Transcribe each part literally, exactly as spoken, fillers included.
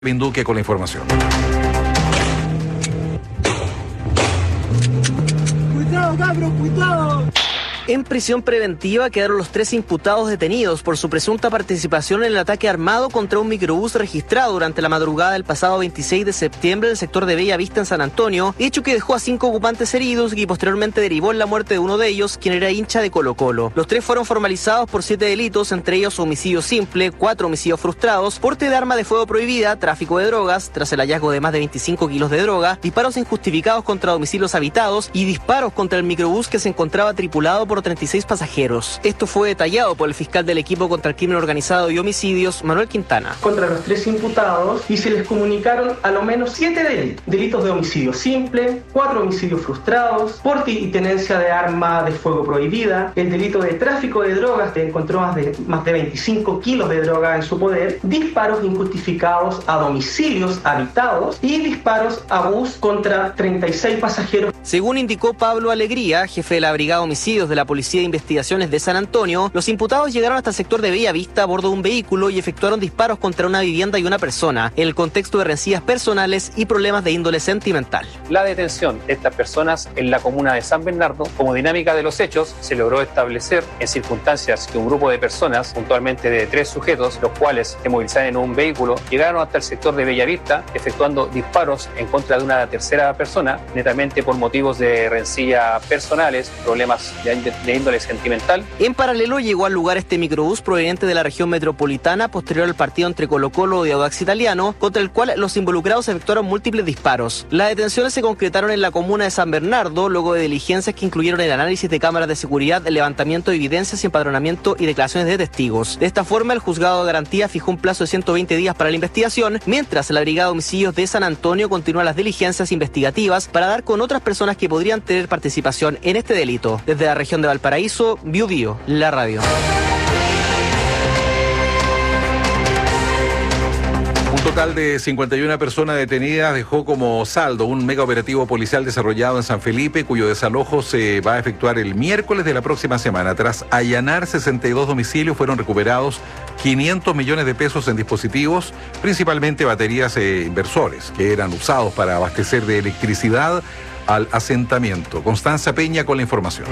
Vinduque con la información. ¡Cuidado, cabros, cuidado! En prisión preventiva quedaron los tres imputados detenidos por su presunta participación en el ataque armado contra un microbús registrado durante la madrugada del pasado veintiséis de septiembre en el sector de Bella Vista en San Antonio, hecho que dejó a cinco ocupantes heridos y posteriormente derivó en la muerte de uno de ellos, quien era hincha de Colo-Colo. Los tres fueron formalizados por siete delitos, entre ellos homicidio simple, cuatro homicidios frustrados, porte de arma de fuego prohibida, tráfico de drogas, tras el hallazgo de más de veinticinco kilos de droga, disparos injustificados contra domicilios habitados y disparos contra el microbús que se encontraba tripulado por treinta y seis pasajeros. Esto fue detallado por el fiscal del equipo contra el crimen organizado y homicidios, Manuel Quintana. Contra los tres imputados y se les comunicaron a lo menos siete delitos. Delitos de homicidio simple, cuatro homicidios frustrados, porte y tenencia de arma de fuego prohibida, el delito de tráfico de drogas, que encontró más de, más de veinticinco kilos de droga en su poder, disparos injustificados a domicilios habitados y disparos a bus contra treinta y seis pasajeros. Según indicó Pablo Alegría, jefe de la Brigada Homicidios de la Policía de Investigaciones de San Antonio, los imputados llegaron hasta el sector de Bella Vista a bordo de un vehículo y efectuaron disparos contra una vivienda y una persona, en el contexto de rencillas personales y problemas de índole sentimental. La detención de estas personas en la comuna de San Bernardo, como dinámica de los hechos, se logró establecer en circunstancias que un grupo de personas, puntualmente de tres sujetos, los cuales se movilizaban en un vehículo, llegaron hasta el sector de Bella Vista, efectuando disparos en contra de una tercera persona, netamente por motivos de rencilla personales, problemas de de índole sentimental. En paralelo llegó al lugar este microbús proveniente de la región metropolitana posterior al partido entre Colo-Colo y Audax Italiano, contra el cual los involucrados efectuaron múltiples disparos. Las detenciones se concretaron en la comuna de San Bernardo, luego de diligencias que incluyeron el análisis de cámaras de seguridad, el levantamiento de evidencias y empadronamiento y declaraciones de testigos. De esta forma, el juzgado de garantía fijó un plazo de ciento veinte días para la investigación, mientras la Brigada de Homicidios de San Antonio continúa las diligencias investigativas para dar con otras personas que podrían tener participación en este delito. Desde la región de Valparaíso, Bio Bio, la radio. Un total de cincuenta y una personas detenidas dejó como saldo un mega operativo policial desarrollado en San Felipe, cuyo desalojo se va a efectuar el miércoles de la próxima semana. Tras allanar sesenta y dos domicilios, fueron recuperados quinientos millones de pesos en dispositivos, principalmente baterías e inversores, que eran usados para abastecer de electricidad al asentamiento. Constanza Peña con la información.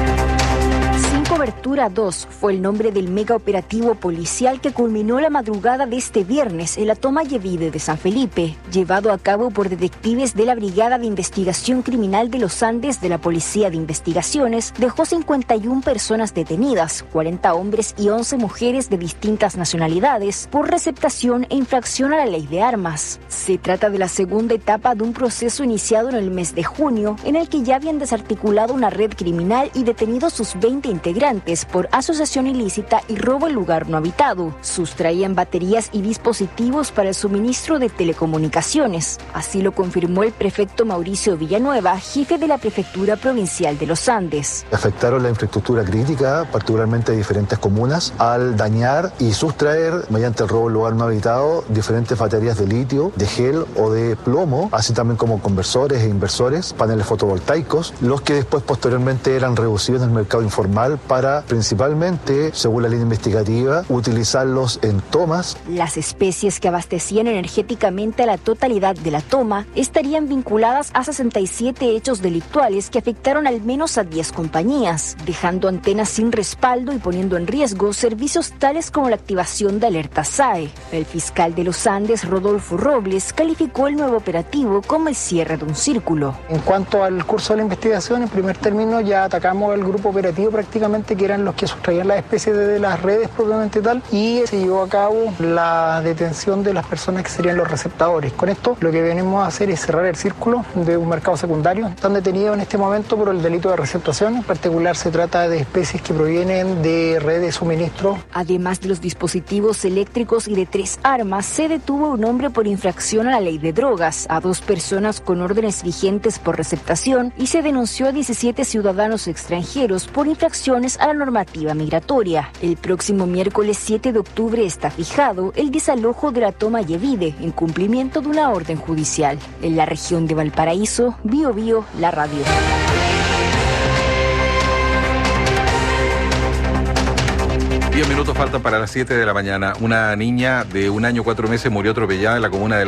Cobertura dos fue el nombre del mega operativo policial que culminó la madrugada de este viernes en la toma Yevide de San Felipe, llevado a cabo por detectives de la Brigada de Investigación Criminal de los Andes de la Policía de Investigaciones. Dejó cincuenta y una personas detenidas, cuarenta hombres y once mujeres de distintas nacionalidades, por receptación e infracción a la ley de armas. Se trata de la segunda etapa de un proceso iniciado en el mes de junio, en el que ya habían desarticulado una red criminal y detenido sus veinte integrantes por asociación ilícita y robo en lugar no habitado. Sustraían baterías y dispositivos para el suministro de telecomunicaciones. Así lo confirmó el prefecto Mauricio Villanueva, jefe de la Prefectura Provincial de los Andes. Afectaron la infraestructura crítica, particularmente de diferentes comunas, al dañar y sustraer, mediante el robo en lugar no habitado, diferentes baterías de litio, de gel o de plomo, así también como conversores e inversores, paneles fotovoltaicos, los que después posteriormente eran reducidos en el mercado informal para, principalmente, según la línea investigativa, utilizarlos en tomas. Las especies que abastecían energéticamente a la totalidad de la toma estarían vinculadas a sesenta y siete hechos delictuales que afectaron al menos a diez compañías, dejando antenas sin respaldo y poniendo en riesgo servicios tales como la activación de alertas S A E. El fiscal de los Andes, Rodolfo Robles, calificó el nuevo operativo como el cierre de un círculo. En cuanto al curso de la investigación, en primer término ya atacamos el grupo operativo prácticamente, que eran los que sustraían las especies de las redes propiamente tal, y se llevó a cabo la detención de las personas que serían los receptadores. Con esto lo que venimos a hacer es cerrar el círculo de un mercado secundario. Están detenidos en este momento por el delito de receptación. En particular se trata de especies que provienen de redes de suministro. Además de los dispositivos eléctricos y de tres armas, se detuvo a un hombre por infracción a la ley de drogas, a dos personas con órdenes vigentes por receptación y se denunció a diecisiete ciudadanos extranjeros por infracciones a la normativa migratoria. El próximo miércoles siete de octubre está fijado el desalojo de la toma Yevide en cumplimiento de una orden judicial. En la región de Valparaíso, Bio Bio, la radio. Bien, minutos faltan para las siete de la mañana. Una niña de un año cuatro meses murió atropellada en la comuna de